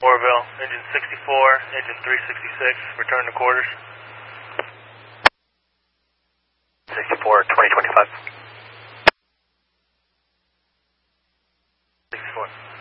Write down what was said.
Orville, engine 64, engine 366, return to quarters. 64, 2025. 64.